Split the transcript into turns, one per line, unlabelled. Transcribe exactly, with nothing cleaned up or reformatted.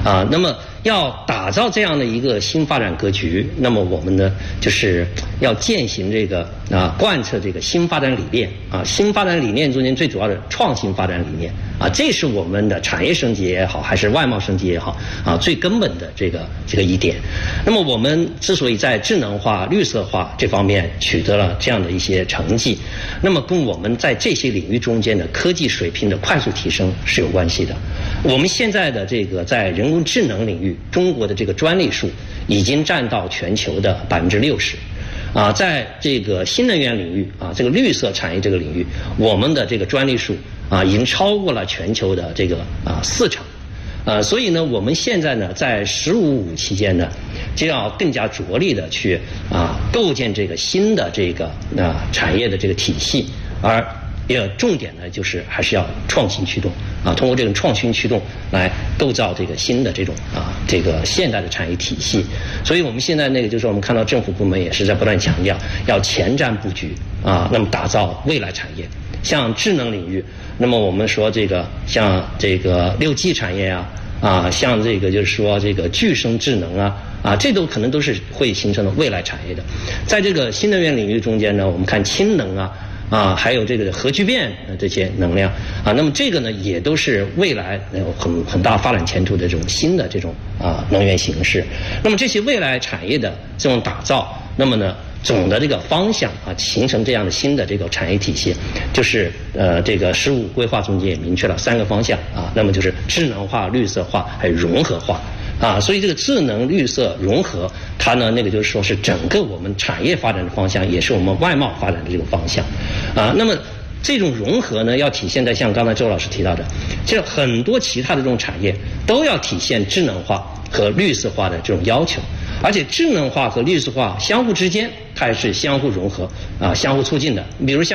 啊，那么要打造这样的一个新发展格局，那么我们呢就是要践行这个啊贯彻这个新发展理念啊，新发展理念中间最主要的创新发展理念啊，这是我们的产业升级也好，还是外贸升级也好啊，最根本的这个这个一点。那么我们之所以在智能化、绿色化这方面取得了这样的一些成绩，那么跟我们在这些领域中间的科技水平的快速提升是有关系的。我们现在的这个在人工智能领域，中国的这个专利数已经占到全球的百分之六十。啊，在这个新能源领域啊，这个绿色产业这个领域，我们的这个专利数啊，已经超过了全球的这个啊四成。呃，所以呢，我们现在呢，在“十五五”期间呢，就要更加着力的去啊构建这个新的这个啊产业的这个体系，而也重点呢，就是还是要创新驱动啊，通过这种创新驱动来构造这个新的这种啊这个现代的产业体系。所以我们现在那个就是我们看到政府部门也是在不断强调要前瞻布局啊，那么打造未来产业。像智能领域，那么我们说这个像这个六 G 产业啊，啊，像这个就是说这个具生智能啊，啊，这都可能都是会形成的未来产业的。在这个新能源领域中间呢，我们看氢能啊，啊，还有这个核聚变这些能量啊，那么这个呢也都是未来有很很大发展前途的这种新的这种啊能源形式。那么这些未来产业的这种打造，那么呢，总的这个方向啊，形成这样的新的这个产业体系，就是呃，这个“十五”规划中间也明确了三个方向啊，那么就是智能化、绿色化还有融合化啊，所以这个智能、绿色、融合，它呢那个就是说是整个我们产业发展的方向，也是我们外贸发展的这个方向啊。那么这种融合呢，要体现在像刚才周老师提到的，这很多其他的这种产业都要体现智能化和绿色化的这种要求。而且智能化和绿色化相互之间，它也是相互融合啊、相互促进的。比如像